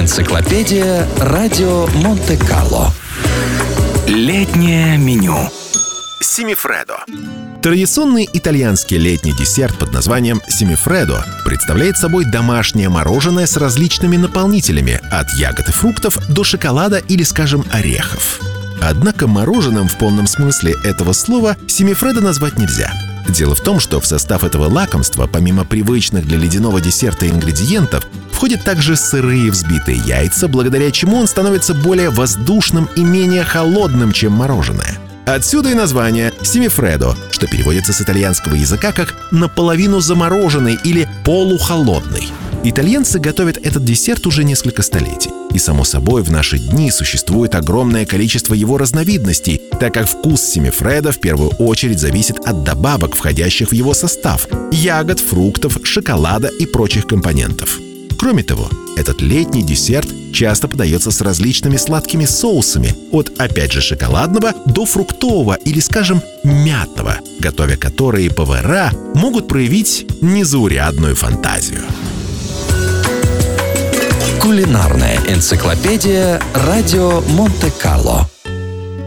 Энциклопедия Радио Монте-Карло. Летнее меню. Семифредо. Традиционный итальянский летний десерт под названием семифредо представляет собой домашнее мороженое с различными наполнителями от ягод и фруктов до шоколада или, скажем, орехов. Однако мороженым в полном смысле этого слова семифредо назвать нельзя. Дело в том, что в состав этого лакомства, помимо привычных для ледяного десерта ингредиентов, входят также сырые взбитые яйца, благодаря чему он становится более воздушным и менее холодным, чем мороженое. Отсюда и название семифредо, что переводится с итальянского языка как «наполовину замороженный» или «полухолодный». Итальянцы готовят этот десерт уже несколько столетий. И, само собой, в наши дни существует огромное количество его разновидностей, так как вкус семифредо в первую очередь зависит от добавок, входящих в его состав – ягод, фруктов, шоколада и прочих компонентов. Кроме того, этот летний десерт часто подается с различными сладкими соусами, от, опять же, шоколадного до фруктового или, скажем, мятного, готовя которые повара могут проявить незаурядную фантазию. Кулинарная энциклопедия Радио Монте-Карло.